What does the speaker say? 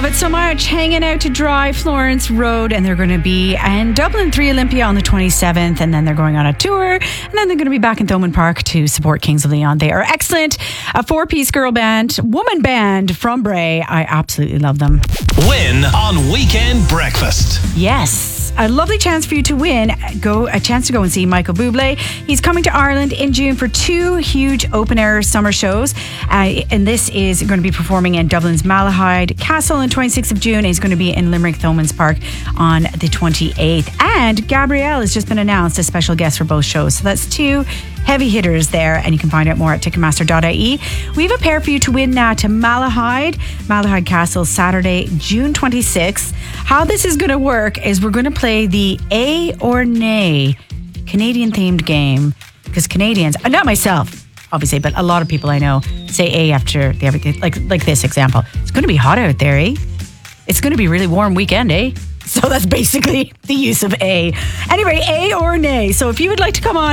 love it so much. Hanging out to dry Florence Road, and they're going to be in Dublin 3 Olympia on the 27th, and then they're going on a tour, and then they're going to be back in Thomond Park to support Kings of Leon. They are excellent. A 4-piece girl band, woman band from Bray. I absolutely love them. Win on Weekend Breakfast. Yes. A lovely chance for you to win. A chance to go and see Michael Bublé. He's coming to Ireland in June for 2 huge open-air summer shows. And this is going to be performing in Dublin's Malahide Castle on 26th of June. And he's going to be in Limerick Thomond's Park on the 28th. And Gabrielle has just been announced as special guest for both shows. So that's 2 heavy hitters there, and you can find out more at ticketmaster.ie. We have a pair for you to win now to Malahide Castle, Saturday, June 26th. How this is going to work is we're going to play the A or Nay Canadian themed game, because Canadians, not myself obviously, but a lot of people I know say A after the everything, like this example. It's going to be hot out there, eh? It's going to be a really warm weekend, eh? So that's basically the use of A. Anyway, A or Nay. So if you would like to come on